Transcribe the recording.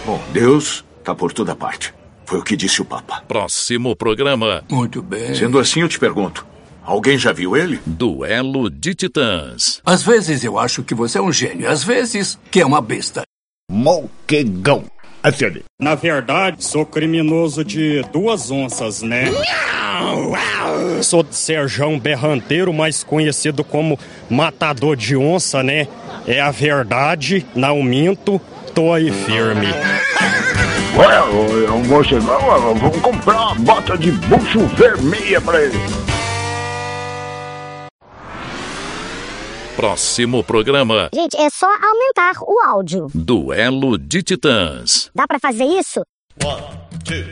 Bom, Deus está por toda parte. Foi o que disse o Papa. Próximo programa. Muito bem. Sendo assim, eu te pergunto. Alguém já viu ele? Duelo de Titãs. Às vezes eu acho que você é um gênio. Às vezes que é uma besta. Moquegão. Acende. Na verdade, sou criminoso de 2 onças, né? Sou de Serjão Berranteiro, mais conhecido como Matador de Onça, né? É a verdade, não minto, tô aí firme. Ué, Moquegão, vamos comprar uma bota de bucho vermelha pra ele. Próximo programa. Gente, é só aumentar o áudio. Duelo de Titãs. Dá pra fazer isso? 1, 2,